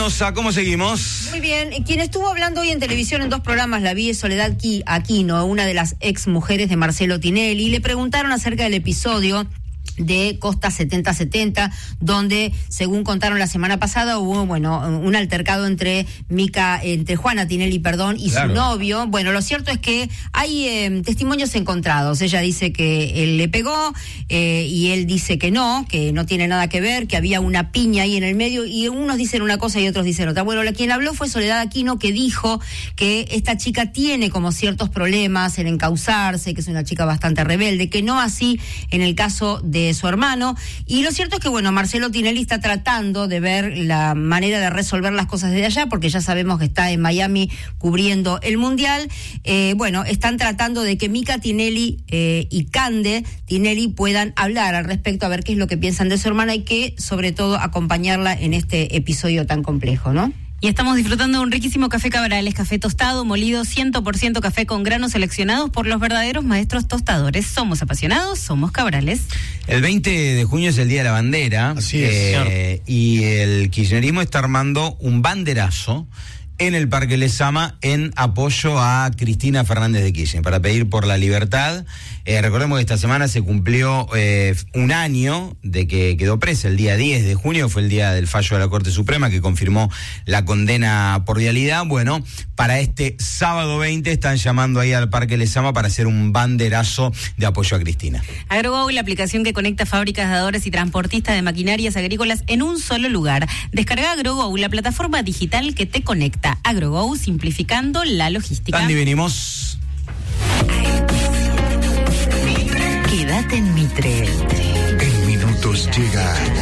Donosa, ¿cómo seguimos? Muy bien. Quien estuvo hablando hoy en televisión en 2 programas la vi es Soledad Aquino, una de las ex mujeres de Marcelo Tinelli, y le preguntaron acerca del episodio de Costa 70-70, donde, según contaron la semana pasada, hubo, un altercado entre Juana Tinelli, y su novio. Bueno, lo cierto es que hay testimonios encontrados. Ella dice que él le pegó, y él dice que no tiene nada que ver, que había una piña ahí en el medio, y unos dicen una cosa y otros dicen otra. Bueno, quien habló fue Soledad Aquino, que dijo que esta chica tiene como ciertos problemas en encauzarse, que es una chica bastante rebelde, que no así en el caso de su hermano. Y lo cierto es que, Marcelo Tinelli está tratando de ver la manera de resolver las cosas desde allá, porque ya sabemos que está en Miami cubriendo el Mundial. Están tratando de que Mica Tinelli y Cande Tinelli puedan hablar al respecto, a ver qué es lo que piensan de su hermana y que, sobre todo, acompañarla en este episodio tan complejo, ¿no? Y estamos disfrutando de un riquísimo café Cabrales, café tostado, molido, 100% café con granos seleccionados por los verdaderos maestros tostadores. Somos apasionados, somos Cabrales. El 20 de junio es el Día de la Bandera. Así es. Y el kirchnerismo está armando un banderazo en el Parque Lezama en apoyo a Cristina Fernández de Kirchner, para pedir por la libertad. Recordemos que esta semana se cumplió un año de que quedó presa. El día 10 de junio fue el día del fallo de la Corte Suprema que confirmó la condena por vialidad. Bueno, para este sábado 20 están llamando ahí al Parque Lezama para hacer un banderazo de apoyo a Cristina. AgroGo, la aplicación que conecta fábricas, dadores y transportistas de maquinarias agrícolas en un solo lugar. Descarga AgroGo, la plataforma digital que te conecta. AgroGo, simplificando la logística. Tandy, venimos. Quédate en Mitre. En minutos llega